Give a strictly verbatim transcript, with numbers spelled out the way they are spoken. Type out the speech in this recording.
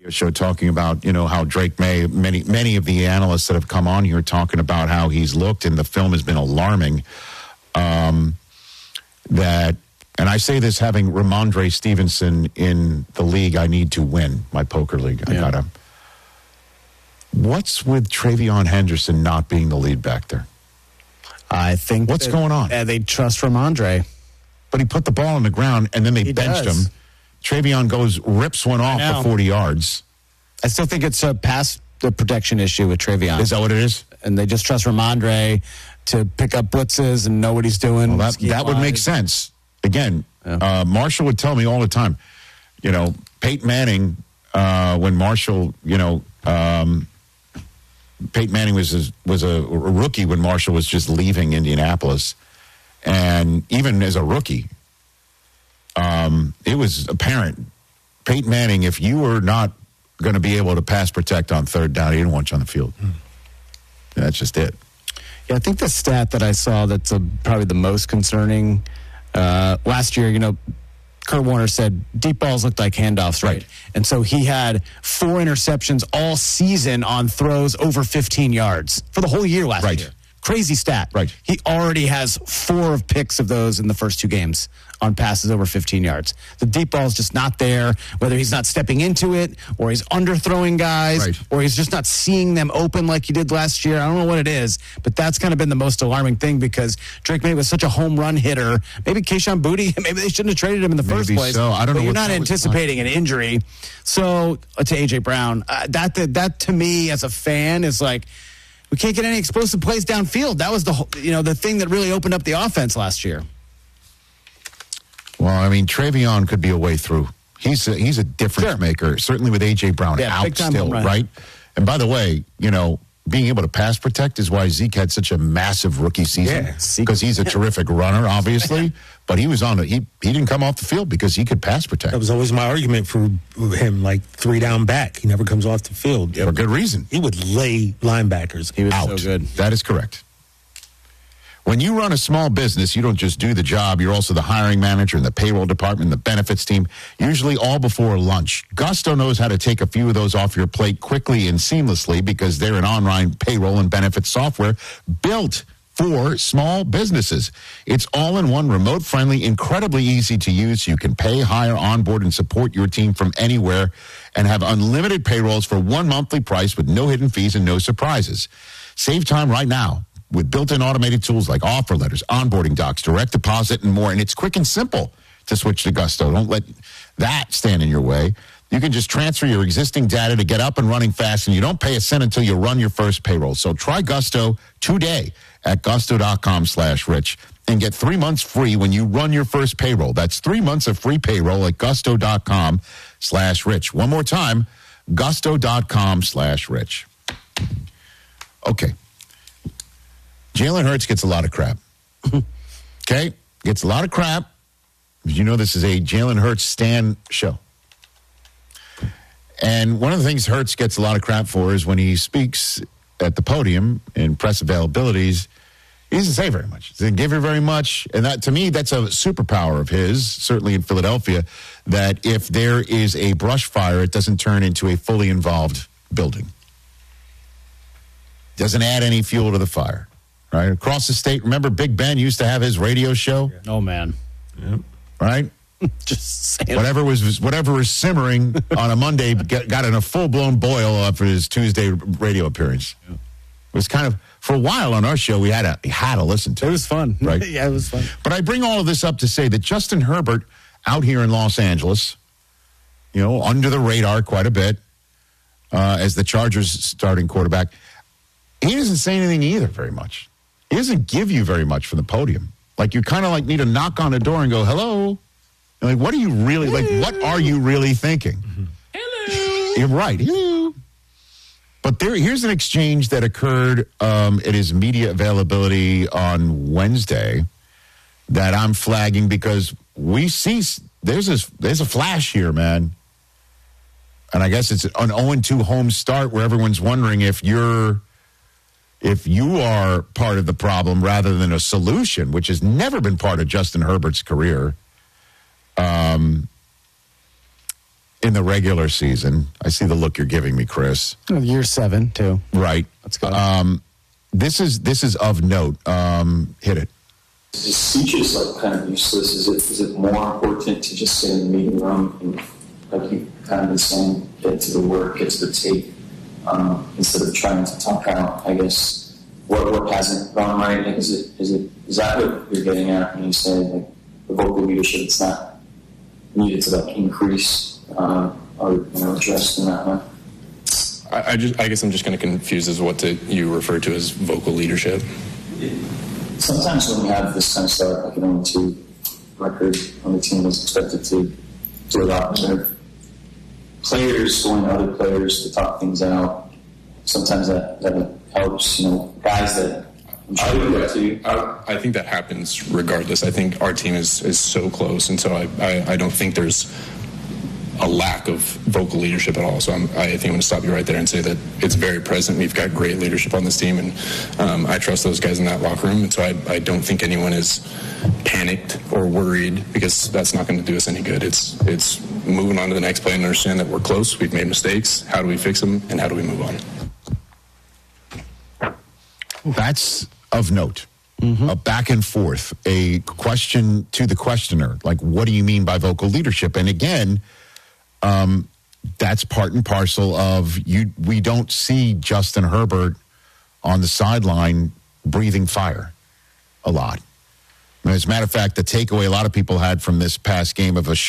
show talking about, you know, how Drake May, many many of the analysts that have come on here talking about how he's looked, and the film has been alarming. Um, that, and I say this having Ramondre Stevenson in the league I need to win, my poker league. I yeah. gotta. What's with Travion Henderson not being the lead back there? I think what's that, going on? Uh, they trust Ramondre, but he put the ball on the ground and then they he benched does. him. Travion goes, rips one off for forty yards. I still think it's a pass the protection issue with Travion. Is that what it is? And they just trust Ramondre to pick up blitzes and know what he's doing. Well, that that would make sense. Again, yeah. uh, Marshall would tell me all the time, you know, Peyton Manning, uh, when Marshall, you know, um, Peyton Manning was a, was a rookie when Marshall was just leaving Indianapolis. And even as a rookie, um, it was apparent, Peyton Manning, if you were not going to be able to pass protect on third down, he didn't want you on the field. Mm. That's just it. Yeah, I think the stat that I saw that's a, probably the most concerning uh, last year, you know, Kurt Warner said deep balls looked like handoffs, right? right? And so he had four interceptions all season on throws over fifteen yards for the whole year last right. year. Crazy stat. Right. He already has four of picks of those in the first two games on passes over fifteen yards. The deep ball is just not there, whether he's not stepping into it or he's underthrowing guys right. or he's just not seeing them open like he did last year. I don't know what it is, but that's kind of been the most alarming thing because Drake May was such a home run hitter. Maybe Kayshon Boutte, maybe they shouldn't have traded him in the maybe first place. So. I don't but know. You're not anticipating an injury. So uh, to A J Brown, uh, that, that that to me as a fan is like, we can't get any explosive plays downfield. That was the you know the thing that really opened up the offense last year. Well, I mean, Travion could be a way through. He's a, he's a difference sure. maker, certainly with A J Brown yeah, out still, right? And by the way, you know, being able to pass protect is why Zeke had such a massive rookie season because yeah, he's a terrific runner, obviously. But he was on the, he he didn't come off the fild because he could pass protect. That was always my argument for him, like three down back. He never comes off the field. For good reason. He would lay linebackers he was out. So good. That is correct. When you run a small business, you don't just do the job. You're also the hiring manager and the payroll department, the benefits team, usually all before lunch. Gusto knows how to take a few of those off your plate quickly and seamlessly because they're an online payroll and benefits software built for small businesses. It's all-in-one, remote-friendly, incredibly easy to use. You can pay, hire, onboard, and support your team from anywhere and have unlimited payrolls for one monthly price with no hidden fees and no surprises. Save time right now with built-in automated tools like offer letters, onboarding docs, direct deposit, and more. And it's quick and simple to switch to Gusto. Don't let that stand in your way. You can just transfer your existing data to get up and running fast, and you don't pay a cent until you run your first payroll. So try Gusto today at gusto.com slash rich and get three months free when you run your first payroll. That's three months of free payroll at gusto.com slash rich. One more time, gusto.com slash rich. Okay. Jalen Hurts gets a lot of crap. Okay? Gets a lot of crap. You know this is a Jalen Hurts stan show. And one of the things Hurts gets a lot of crap for is when he speaks at the podium in press availabilities, he doesn't say very much. He doesn't give you very much. And that, to me, that's a superpower of his, certainly in Philadelphia, that if there is a brush fire, it doesn't turn into a fully involved building. Doesn't add any fuel to the fire. Right? Across the state, remember Big Ben used to have his radio show? Oh, man. Yep. Right? Just saying. Whatever was whatever was simmering on a Monday got, got in a full-blown boil after his Tuesday radio appearance. Yeah. It was kind of, for a while on our show, we had to, had to listen to it. It was fun. Right? Yeah, it was fun. But I bring all of this up to say that Justin Herbert out here in Los Angeles, you know, under the radar quite a bit uh, as the Chargers starting quarterback, he doesn't say anything either very much. He doesn't give you very much from the podium. Like, you kind of like need to knock on the door and go, hello. And like, what are you really, like, what are you really thinking? Mm-hmm. Hello. You're right. Hello. But there, here's an exchange that occurred um, at his media availability on Wednesday that I'm flagging because we see there's a, there's a flash here, man. And I guess it's an oh and two home start where everyone's wondering if you're, if you are part of the problem rather than a solution, which has never been part of Justin Herbert's career. Um, in the regular season. I see the look you're giving me, Chris. Year seven, too. Right. Let's go. Um, this is this is of note. Um, hit it. Is speeches like kind of useless? Is it is it more important to just sit in the meeting room and, like you kind of been saying, get to the work, get to the tape, um, instead of trying to talk out? I guess what what hasn't gone right? Like, is it is it is that what you're getting at when you say like the vocal leadership? It's not needed to like increase uh, or you know addressed in that way. I, I just I guess I'm just kind of confused as what to, you refer to as vocal leadership. Sometimes when we have this kind of start, like an oh two record on the team is expected to do a lot better. Players going to other players to talk things out. Sometimes that, that helps, you know, guys that I'm sure I, will get to you. I, I think that happens regardless. I think our team is, is so close, and so I, I, I don't think there's a lack of vocal leadership at all. So I'm, I think I'm going to stop you right there and say that it's very present. We've got great leadership on this team, and um, I trust those guys in that locker room. And so I, I don't think anyone is panicked or worried, because that's not going to do us any good. It's it's moving on to the next play and understand that we're close. We've made mistakes. How do we fix them, and how do we move on? That's of note. Mm-hmm. A back and forth, a question to the questioner, like, what do you mean by vocal leadership? And again, um, that's part and parcel of you. We don't see Justin Herbert on the sideline breathing fire a lot. As a matter of fact, the takeaway a lot of people had from this past game of a